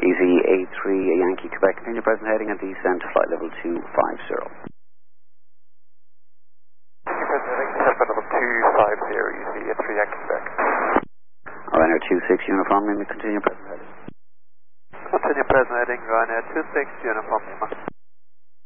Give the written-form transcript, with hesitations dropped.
Easy A3 Yankee Quebec, continue present heading and descent to flight level 250. Present heading, descent level 250, Easy A3 Yankee Quebec. Ryanair 26 Uniform, may we continue present heading? Continue present heading, Ryanair 26 Uniform.